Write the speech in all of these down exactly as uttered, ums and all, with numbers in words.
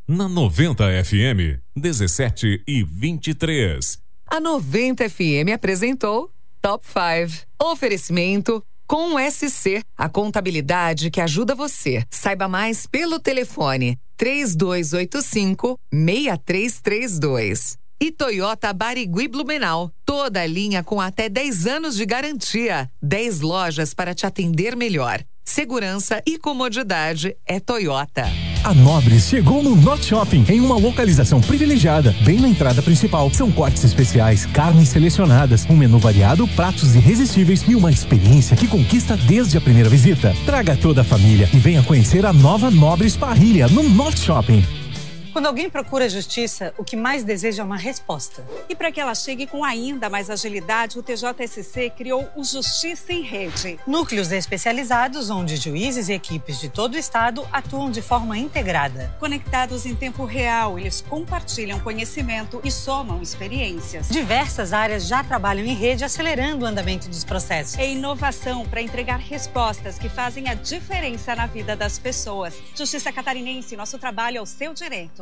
Na noventa F M, dezessete e vinte e três. A noventa F M apresentou Top cinco. Oferecimento com o S C, a contabilidade que ajuda você. Saiba mais pelo telefone três dois oito cinco, seis três três dois. E Toyota Barigui Blumenau. Toda a linha com até dez anos de garantia. dez lojas para te atender melhor. Segurança e comodidade é Toyota. A Nobres chegou no Norte Shopping, em uma localização privilegiada, bem na entrada principal. São cortes especiais, carnes selecionadas, um menu variado, pratos irresistíveis e uma experiência que conquista desde a primeira visita. Traga toda a família e venha conhecer a nova Nobres Parrilha no Norte Shopping. Quando alguém procura justiça, o que mais deseja é uma resposta. E para que ela chegue com ainda mais agilidade, o T J S C criou o Justiça em Rede. Núcleos especializados onde juízes e equipes de todo o estado atuam de forma integrada. Conectados em tempo real, eles compartilham conhecimento e somam experiências. Diversas áreas já trabalham em rede, acelerando o andamento dos processos. É inovação para entregar respostas que fazem a diferença na vida das pessoas. Justiça Catarinense, nosso trabalho é o seu direito.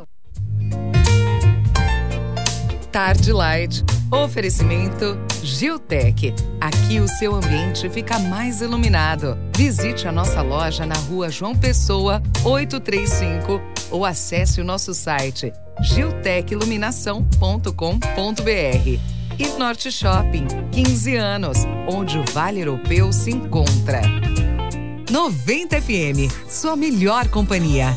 Tarde Light. Oferecimento Giltec. Aqui o seu ambiente fica mais iluminado. Visite a nossa loja na rua João Pessoa, oitocentos e trinta e cinco ou acesse o nosso site giltec iluminação ponto com ponto br. E Norte Shopping, quinze anos, onde o Vale Europeu se encontra. noventa F M, sua melhor companhia.